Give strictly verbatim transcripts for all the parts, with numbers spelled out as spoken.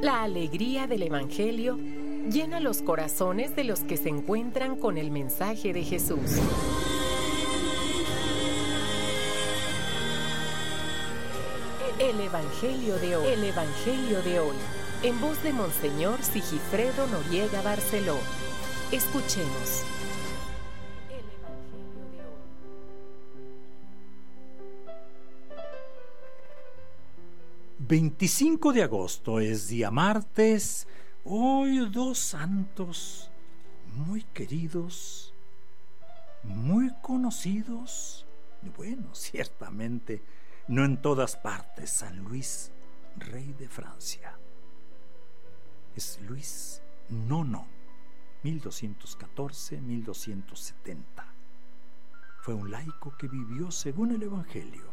La alegría del Evangelio llena los corazones de los que se encuentran con el mensaje de Jesús. El Evangelio de hoy. El Evangelio de hoy. En voz de Monseñor Sigifredo Noriega Barceló. Escuchemos. El Evangelio de hoy. veinticinco de agosto es día martes. Hoy dos santos muy queridos, muy conocidos. Y bueno, ciertamente no en todas partes. San Luis, rey de Francia. Es Luis nono, mil doscientos catorce a mil doscientos setenta. Fue un laico que vivió según el Evangelio.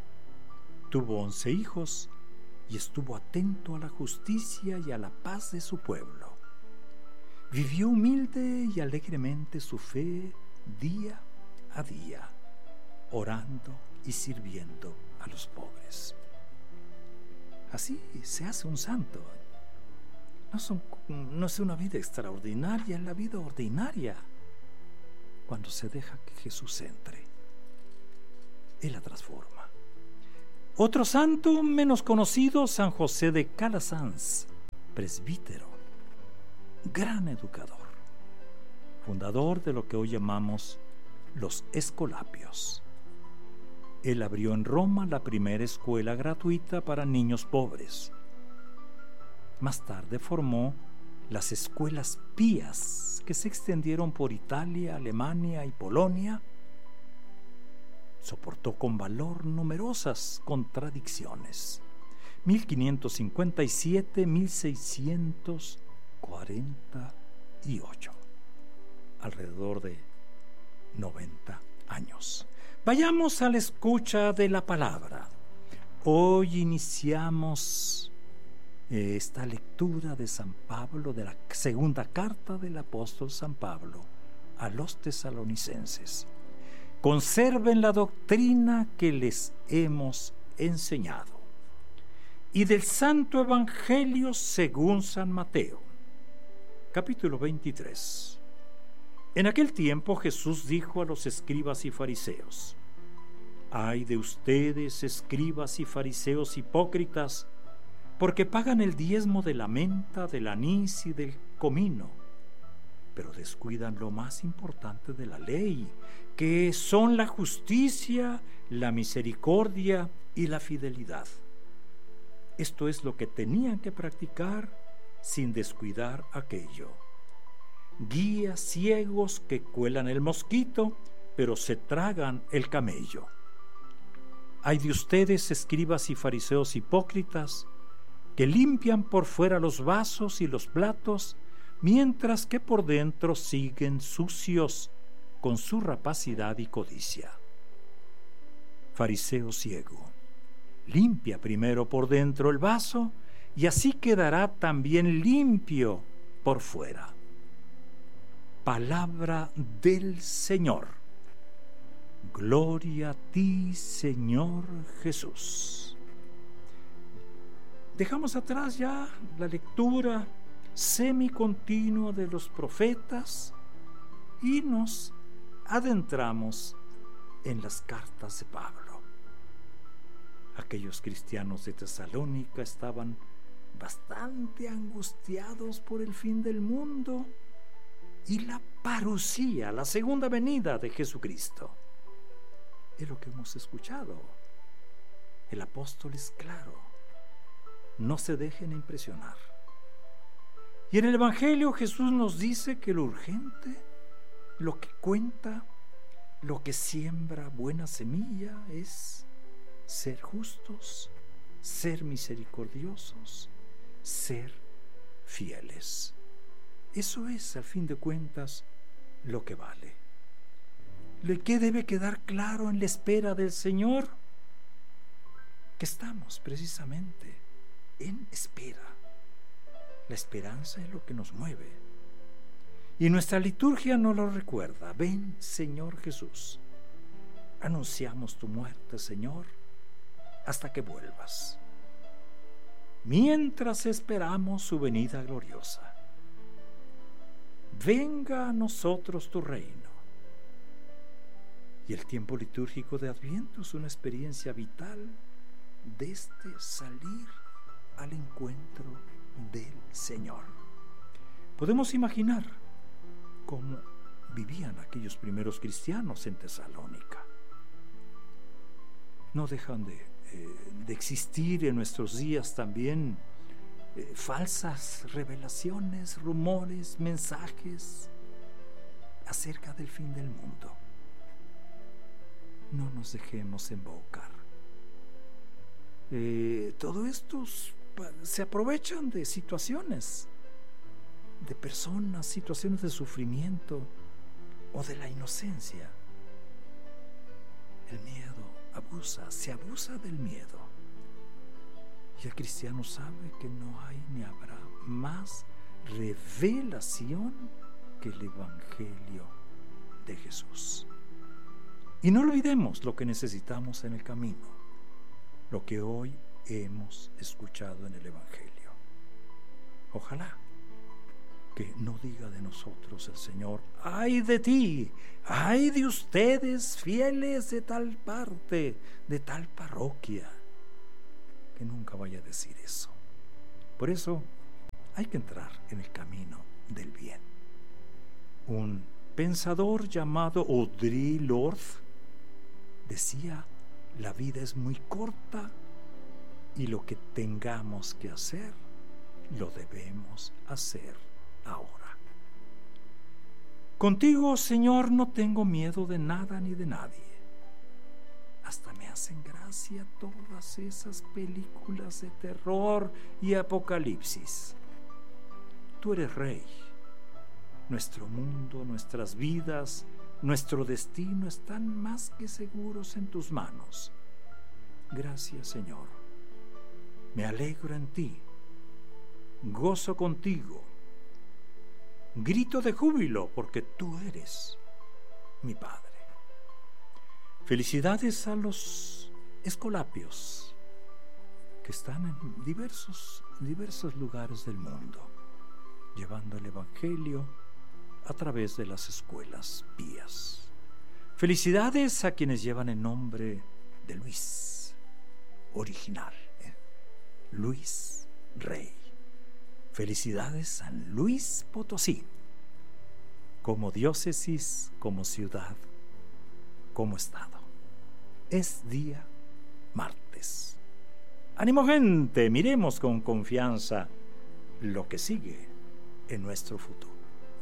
Tuvo once hijos y estuvo atento a la justicia y a la paz de su pueblo. Vivió humilde y alegremente su fe día a día, orando y sirviendo a los pobres. Así se hace un santo. No, son, no es una vida extraordinaria, es la vida ordinaria. Cuando se deja que Jesús entre, Él la transforma. Otro santo menos conocido, San José de Calasanz, presbítero, gran educador, fundador de lo que hoy llamamos los Escolapios. Él abrió en Roma la primera escuela gratuita para niños pobres. Más tarde formó las escuelas pías que se extendieron por Italia, Alemania y Polonia. Soportó con valor numerosas contradicciones. mil quinientos cincuenta y siete a mil seiscientos cuarenta y ocho. Alrededor de noventa años. Vayamos a la escucha de la palabra. Hoy iniciamos esta lectura de San Pablo, de la segunda carta del apóstol San Pablo a los tesalonicenses. Conserven la doctrina que les hemos enseñado. Y del Santo Evangelio según San Mateo, capítulo veintitrés. En aquel tiempo Jesús dijo a los escribas y fariseos: «Ay de ustedes, escribas y fariseos hipócritas, porque pagan el diezmo de la menta, del anís y del comino, pero descuidan lo más importante de la ley, que son la justicia, la misericordia y la fidelidad. Esto es lo que tenían que practicar sin descuidar aquello. Guías ciegos que cuelan el mosquito, pero se tragan el camello. Ay de ustedes, escribas y fariseos hipócritas, que limpian por fuera los vasos y los platos, mientras que por dentro siguen sucios con su rapacidad y codicia. Fariseo ciego, limpia primero por dentro el vaso, y así quedará también limpio por fuera». Palabra del Señor. Gloria a ti, Señor Jesús. Dejamos atrás ya la lectura semicontinua de los profetas y nos adentramos en las cartas de Pablo. Aquellos cristianos de Tesalónica estaban bastante angustiados por el fin del mundo y la parucía, la segunda venida de Jesucristo. Es lo que hemos escuchado. El apóstol es claro: no se dejen impresionar. Y en el Evangelio Jesús nos dice que lo urgente, lo que cuenta, lo que siembra buena semilla es ser justos, ser misericordiosos, ser fieles. Eso es, al fin de cuentas, lo que vale. ¿Lo que debe quedar claro en la espera del Señor? Que estamos precisamente en espera. La esperanza es lo que nos mueve. Y nuestra liturgia nos lo recuerda. Ven, Señor Jesús. Anunciamos tu muerte, Señor, hasta que vuelvas. mientras esperamos su venida gloriosa. Venga a nosotros tu reino. Y el tiempo litúrgico de Adviento es una experiencia vital de este salir al encuentro del Señor. Podemos imaginar cómo vivían aquellos primeros cristianos en Tesalónica. No dejan de, eh, de existir en nuestros días también eh, falsas revelaciones, rumores, mensajes acerca del fin del mundo. No nos dejemos embaucar. Eh, todo esto se aprovechan de situaciones, de personas, situaciones de sufrimiento o de la inocencia. El miedo abusa, se abusa del miedo. Y el cristiano sabe que no hay ni habrá más revelación que el Evangelio de Jesús. Y no olvidemos lo que necesitamos en el camino, lo que hoy hemos escuchado en el Evangelio. Ojalá que no diga de nosotros el Señor: ¡ay de ti! ¡ay de ustedes, fieles de tal parte, de tal parroquia! Que nunca vaya a decir eso. Por eso hay que entrar en el camino del bien. Un pensador llamado Audre Lorde decía: la vida es muy corta y lo que tengamos que hacer, lo debemos hacer ahora. Contigo, Señor, no tengo miedo de nada ni de nadie. Hasta me hacen gracia todas esas películas de terror y apocalipsis. Tú eres Rey. Nuestro mundo, nuestras vidas, nuestro destino están más que seguros en tus manos. Gracias, Señor. Me alegro en ti. Gozo contigo. Grito de júbilo porque tú eres mi Padre. Felicidades a los escolapios que están en diversos, diversos lugares del mundo, llevando el Evangelio a través de las escuelas pías. Felicidades a quienes llevan el nombre de Luis, original, ¿eh? Luis Rey. Felicidades San Luis Potosí, como diócesis, como ciudad, como estado. Es día martes. ¡Ánimo, gente! Miremos con confianza lo que sigue en nuestro futuro.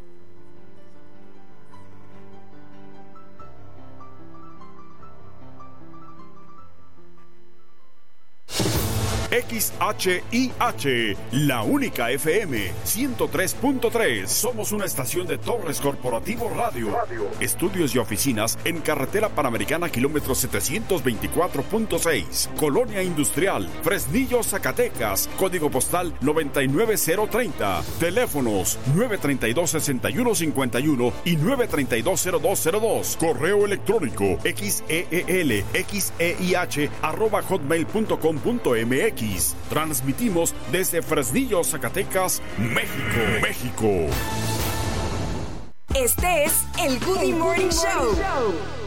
X H I H, la única F M ciento tres punto tres. Somos una estación de Torres Corporativo Radio. Radio. Estudios y oficinas en Carretera Panamericana, kilómetro setecientos veinticuatro punto seis. Colonia Industrial, Fresnillo, Zacatecas. Código postal noventa y nueve cero treinta. Teléfonos nueve treinta y dos, sesenta y uno cincuenta y uno y nueve treinta y dos, cero dos cero dos. Correo electrónico xeel, xeih, arroba hotmail punto com punto mx. Transmitimos desde Fresnillo, Zacatecas, México. México. Este es el Good Morning Show.